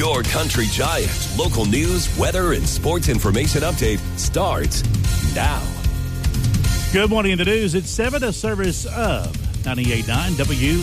Your Country Giant local news, weather, and sports information update starts now. Good morning in the news. It's 7, a service of 98.9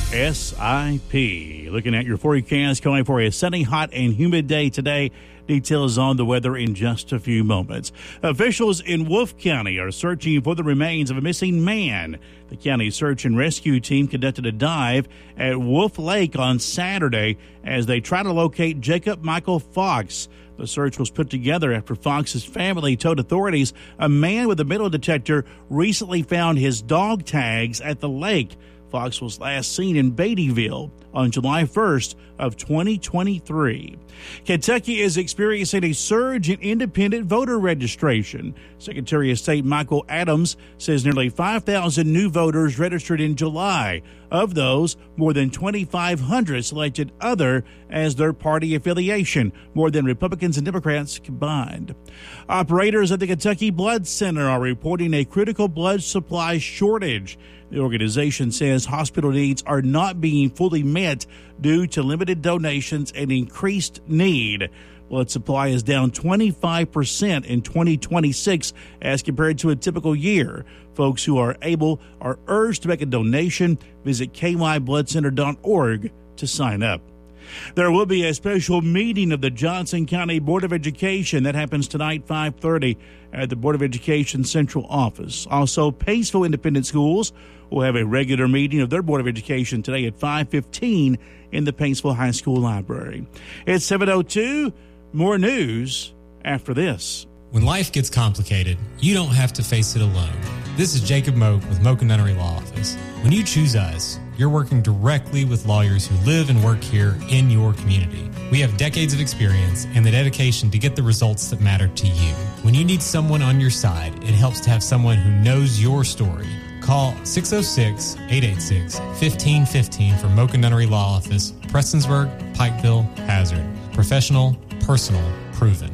WSIP. Looking at your forecast, calling for a sunny, hot, and humid day today. Details on the weather in just a few moments. Officials in Wolfe County are searching for the remains of a missing man. The county search and rescue team conducted a dive at Wolfe Lake on Saturday as they try to locate Jacob Michael Fox. The search was put together after Fox's family told authorities a man with a metal detector recently found his dog tags at the lake. Fox was last seen in Beattyville on July 1st of 2023. Kentucky is experiencing a surge in independent voter registration. Secretary of State Michael Adams says nearly 5,000 new voters registered in July. Of those, more than 2,500 selected other as their party affiliation, more than Republicans and Democrats combined. Operators at the Kentucky Blood Center are reporting a critical blood supply shortage. The organization says hospital needs are not being fully met due to limited donations and increased need. Blood supply is down 25% in 2026 as compared to a typical year. Folks who are able are urged to make a donation. Visit kybloodcenter.org to sign up. There will be a special meeting of the Johnson County Board of Education that happens tonight, 5:30, at the Board of Education Central Office. Also, Paintsville Independent Schools will have a regular meeting of their Board of Education today at 5:15 in the Paintsville High School Library. It's 7:02. More news after this. When life gets complicated, you don't have to face it alone. This is Jacob Moak with Moak & Nunnery Law Office. When you choose us, you're working directly with lawyers who live and work here in your community. We have decades of experience and the dedication to get the results that matter to you. When you need someone on your side, it helps to have someone who knows your story. Call 606-886-1515 for Moak & Nunnery Law Office, Prestonsburg, Pikeville, Hazard. Professional, personal, proven.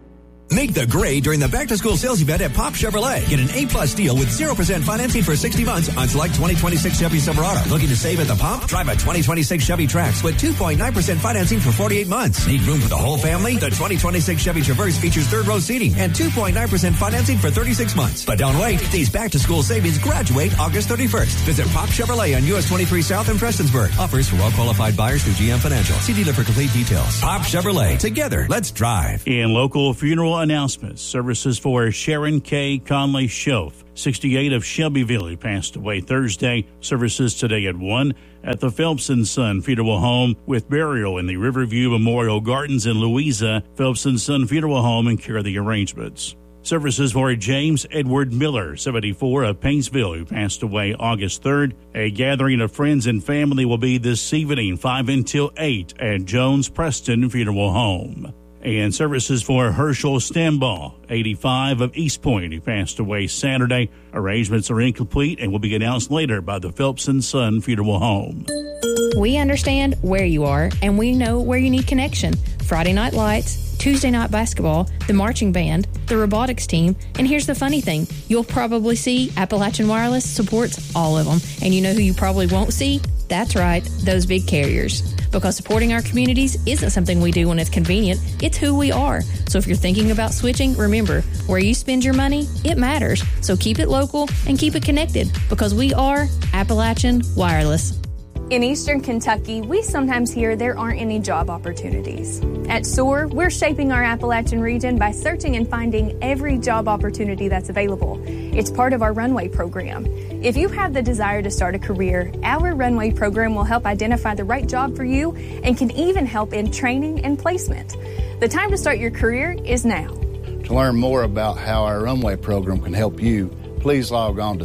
Make the grade during the back-to-school sales event at Pop Chevrolet. Get an A-plus deal with 0% financing for 60 months on select 2026 Chevy Silverado. Looking to save at the pump? Drive a 2026 Chevy Trax with 2.9% financing for 48 months. Need room for the whole family? The 2026 Chevy Traverse features third-row seating and 2.9% financing for 36 months. But don't wait. These back-to-school savings graduate August 31st. Visit Pop Chevrolet on US 23 South in Prestonsburg. Offers for well-qualified buyers through GM Financial. See dealer for complete details. Pop Chevrolet. Together, let's drive. In local funeral announcements, services for Sharon K. Conley Shoaf, 68 of Shelbyville, who passed away Thursday. Services today at 1 at the Phelps & Son Funeral Home with burial in the Riverview Memorial Gardens in Louisa. Phelps & Son Funeral Home and care of the arrangements. Services for James Edward Miller, 74 of Paintsville, who passed away August 3rd. A gathering of friends and family will be this evening, 5 until 8 at Jones Preston Funeral Home. And services for Herschel Stambaugh, 85 of East Point, who passed away Saturday. Arrangements are incomplete and will be announced later by the Phelps & Son Funeral Home. We understand where you are, and we know where you need connection. Friday night lights, Tuesday night basketball, the marching band, the robotics team, and here's the funny thing. You'll probably see Appalachian Wireless supports all of them. And you know who you probably won't see? That's right, those big carriers. Because supporting our communities isn't something we do when it's convenient, it's who we are. So if you're thinking about switching, remember, where you spend your money, it matters. So keep it local and keep it connected, because we are Appalachian Wireless. In Eastern Kentucky, we sometimes hear there aren't any job opportunities. At SOAR, we're shaping our Appalachian region by searching and finding every job opportunity that's available. It's part of our Runway program. If you have the desire to start a career, our Runway program will help identify the right job for you and can even help in training and placement. The time to start your career is now. To learn more about how our Runway program can help you, please log on to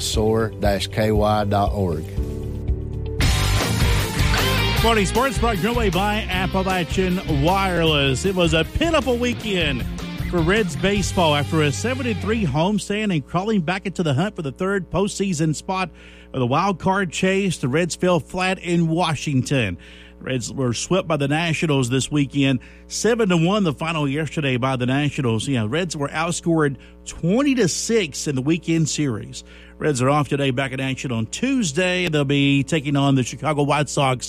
soar-ky.org. Morning Sports brought your way by Appalachian Wireless. It was a pitiful weekend for Reds baseball after a 7-3 homestand and crawling back into the hunt for the third postseason spot of the wild card chase. The Reds fell flat in Washington. The Reds were swept by the Nationals this weekend, 7-1 the final yesterday by the Nationals. The Reds were outscored 20-6 in the weekend series. Reds are off today, back in action on Tuesday. They'll be taking on the Chicago White Sox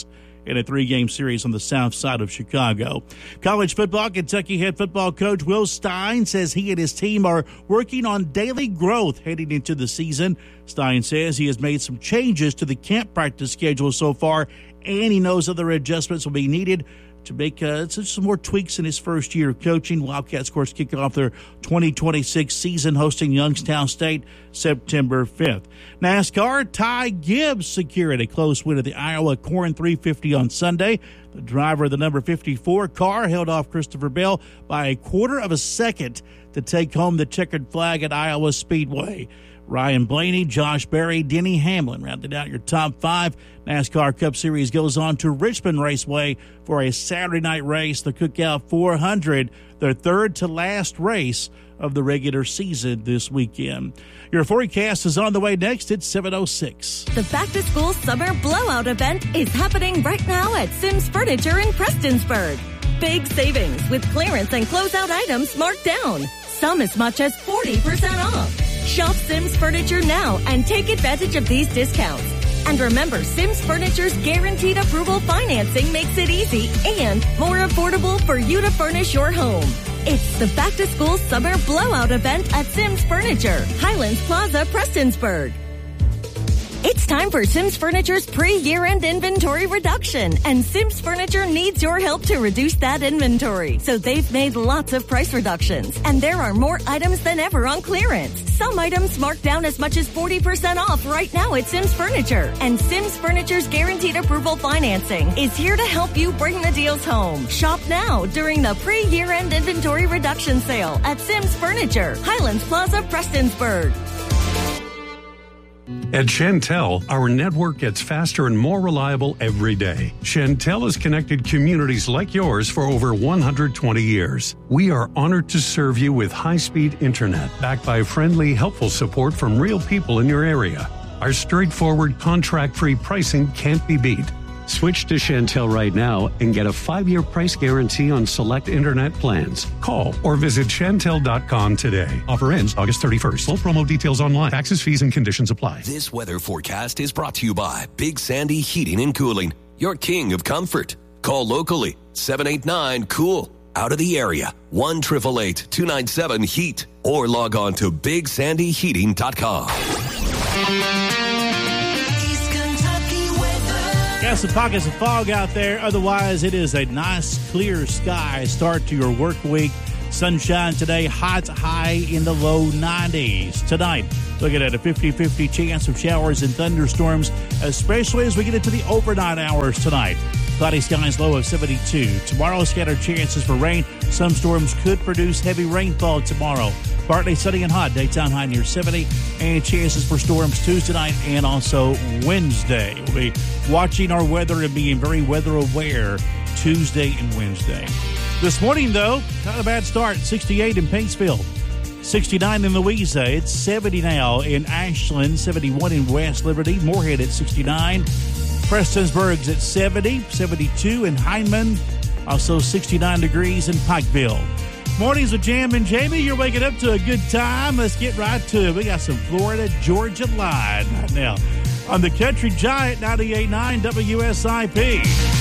in a 3-game series on the south side of Chicago. College football, Kentucky head football coach Will Stein says he and his team are working on daily growth heading into the season. Stein says he has made some changes to the camp practice schedule so far, and he knows other adjustments will be needed to make some more tweaks in his first year of coaching. Wildcats, of course, kick off their 2026 season hosting Youngstown State September 5th. NASCAR, Ty Gibbs secured a close win at the Iowa Corn 350 on Sunday. The driver of the number 54 car held off Christopher Bell by a quarter of a second to take home the checkered flag at Iowa Speedway. Ryan Blaney, Josh Berry, Denny Hamlin rounded out your top 5. NASCAR Cup Series goes on to Richmond Raceway for a Saturday night race, the Cookout 400, their third to last race of the regular season this weekend. Your forecast is on the way next. It's 7:06. The back-to-school summer blowout event is happening right now at Sims Furniture in Prestonsburg. Big savings with clearance and closeout items marked down. Some as much as 40% off. Shop Sims Furniture now and take advantage of these discounts. And remember, Sims Furniture's guaranteed approval financing makes it easy and more affordable for you to furnish your home. It's the back-to-school summer blowout event at Sims Furniture, Highlands Plaza, Prestonsburg. It's time for Sims Furniture's pre-year-end inventory reduction, and Sims Furniture needs your help to reduce that inventory. So they've made lots of price reductions, and there are more items than ever on clearance. Some items marked down as much as 40% off right now at Sims Furniture. And Sims Furniture's guaranteed approval financing is here to help you bring the deals home. Shop now during the pre-year-end inventory reduction sale at Sims Furniture, Highlands Plaza, Prestonsburg. At Chantel, our network gets faster and more reliable every day. Chantel has connected communities like yours for over 120 years. We are honored to serve you with high-speed internet, backed by friendly, helpful support from real people in your area. Our straightforward, contract-free pricing can't be beat. Switch to Chantel right now and get a 5-year price guarantee on select internet plans. Call or visit Chantel.com today. Offer ends August 31st. Full promo details online. Taxes, fees, and conditions apply. This weather forecast is brought to you by Big Sandy Heating and Cooling, your king of comfort. Call locally, 789-COOL. Out of the area, 1-888-297-HEAT. Or log on to BigSandyHeating.com. Got some pockets of fog out there. Otherwise, it is a nice, clear sky start to your work week. Sunshine today, hot high in the low 90s. Tonight, looking at a 50-50 chance of showers and thunderstorms, especially as we get into the overnight hours tonight. Cloudy skies, low of 72. Tomorrow, scattered chances for rain. Some storms could produce heavy rainfall tomorrow. Partly sunny and hot. Daytime high near 70. And chances for storms Tuesday night and also Wednesday. We'll be watching our weather and being very weather aware Tuesday and Wednesday. This morning, though, not a bad start. 68 in Paintsville. 69 in Louisa. It's 70 now in Ashland. 71 in West Liberty. Moorhead at 69. Prestonsburg's at 70. 72 in Hindman. Also 69 degrees in Pikeville. Mornings with Jam and Jamie. You're waking up to a good time. Let's get right to it. We got some Florida Georgia line right now on the Country Giant 98.9 WSIP.